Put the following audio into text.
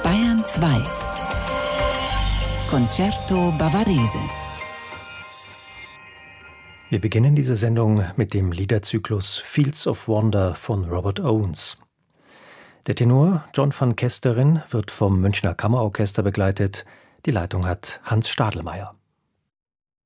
Bayern 2 Concerto Bavarese. Wir beginnen diese Sendung mit dem Liederzyklus Fields of Wonder von Robert Owens. Der Tenor John van Kesteren wird vom Münchner Kammerorchester begleitet. Die Leitung hat Hans Stadelmeier.